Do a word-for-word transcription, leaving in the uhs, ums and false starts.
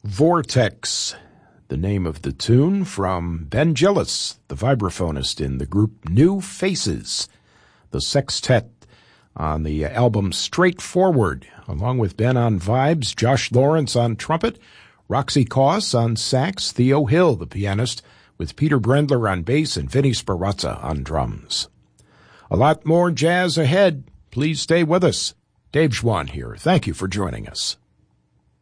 Vortex, the name of the tune, from Ben Gillis, the vibraphonist in the group New Faces, the sextet on the album Straightforward, along with Ben on vibes, Josh Lawrence on trumpet, Roxy Coss on sax, Theo Hill, the pianist, with Peter Brendler on bass and Vinny Sparazza on drums. A lot more jazz ahead. Please stay with us. Dave Schwann here. Thank you for joining us.